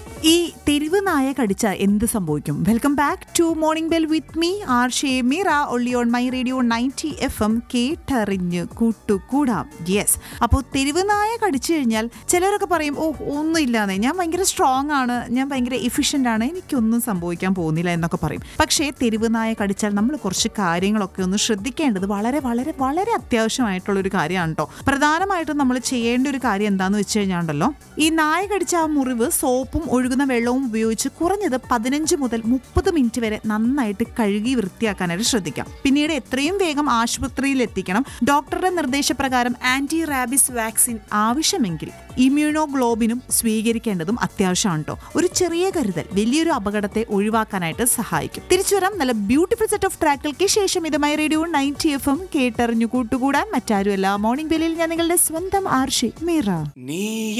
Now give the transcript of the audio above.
ഈ തെരുവ് നായ കടിച്ച എന്ത് സംഭവിക്കും? Welcome back to morning bell with me R ഷേമീറ only on my radio 90 FM കേട്ടറിഞ്ഞ് കൂട്ടുകൂടാം. യെസ്, അപ്പോൾ തെരുവ് നായ കടിച്ചു കഴിഞ്ഞാൽ ചിലരൊക്കെ പറയും, ഓ ഒന്നുമില്ലാന്നേ, ഞാൻ ഭയങ്കര സ്ട്രോങ് ആണ്, ഞാൻ ഭയങ്കര എഫിഷ്യൻ്റ് ആണ്, എനിക്കൊന്നും സംഭവിക്കാൻ പോകുന്നില്ല എന്നൊക്കെ പറയും. പക്ഷേ തെരുവ് നായ കടിച്ചാൽ നമ്മൾ കുറച്ച് കാര്യങ്ങളൊക്കെ ഒന്ന് ശ്രദ്ധിക്കേണ്ടത് വളരെ വളരെ വളരെ അത്യാവശ്യമായിട്ടുള്ളൊരു കാര്യമാണ് കേട്ടോ. പ്രധാനമായിട്ടും നമ്മൾ ചെയ്യേണ്ട ഒരു കാര്യം എന്താണെന്ന് വെച്ച് കഴിഞ്ഞാൽ ഈ നായ കടിച്ച ആ മുറിവ് സോപ്പും ഒഴുകുന്ന വെള്ളവും ഉപയോഗിച്ച് കുറഞ്ഞത് 15 മുതൽ 30 മിനിറ്റ് വരെ നന്നായിട്ട് കഴുകി വൃത്തിയാക്കാനായിട്ട് ശ്രദ്ധിക്കാം. പിന്നീട് എത്രയും വേഗം ആശുപത്രിയിൽ എത്തിക്കണം. ഡോക്ടറുടെ നിർദ്ദേശപ്രകാരം ആന്റി റാബിസ് വാക്സിൻ ആവശ്യമെങ്കിൽ ഇമ്മ്യൂണോഗ്ലോബിനും സ്വീകരിക്കേണ്ടതും അത്യാവശ്യമാണ് കേട്ടോ. ഒരു ചെറിയ കരുതൽ വലിയൊരു അപകടത്തെ ഒഴിവാക്കാനായിട്ട് സഹായിക്കും. തിരിച്ചു വരാം നല്ല ബ്യൂട്ടിഫുൾ സെറ്റ് ഓഫ് ട്രാക്കുകൾക്ക് ശേഷം. ഇതുമായി റേഡിയോ 90 FM കേട്ടറിഞ്ഞു കൂട്ടുകൂടാൻ മറ്റാരുമല്ല, മോർണിംഗ് ബെല്ലിൽ ഞാൻ നിങ്ങളുടെ സ്വന്തം ആർഷി മീറ.